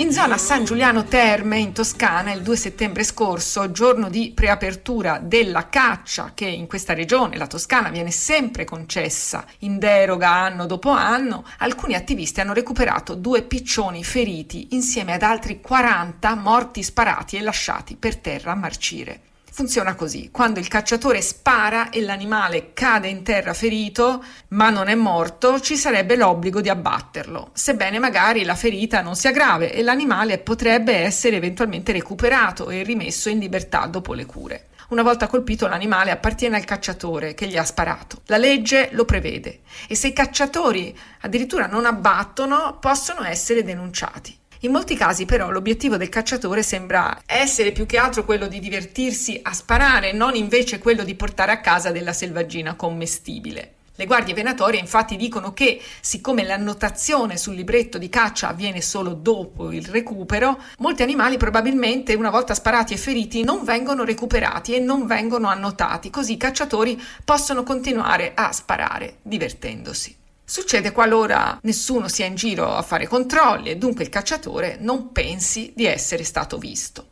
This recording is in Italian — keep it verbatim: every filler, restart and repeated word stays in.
In zona San Giuliano Terme, in Toscana, il due settembre scorso, giorno di preapertura della caccia, che in questa regione, la Toscana, viene sempre concessa in deroga anno dopo anno, alcuni attivisti hanno recuperato due piccioni feriti insieme ad altri quaranta morti sparati e lasciati per terra a marcire. Funziona così: quando il cacciatore spara e l'animale cade in terra ferito, ma non è morto, ci sarebbe l'obbligo di abbatterlo, sebbene magari la ferita non sia grave e l'animale potrebbe essere eventualmente recuperato e rimesso in libertà dopo le cure. Una volta colpito, l'animale appartiene al cacciatore che gli ha sparato. La legge lo prevede e se i cacciatori addirittura non abbattono, possono essere denunciati. In molti casi però l'obiettivo del cacciatore sembra essere più che altro quello di divertirsi a sparare, non invece quello di portare a casa della selvaggina commestibile. Le guardie venatorie infatti dicono che, siccome l'annotazione sul libretto di caccia avviene solo dopo il recupero, molti animali probabilmente, una volta sparati e feriti, non vengono recuperati e non vengono annotati, così i cacciatori possono continuare a sparare divertendosi. Succede qualora nessuno sia in giro a fare controlli e dunque il cacciatore non pensi di essere stato visto.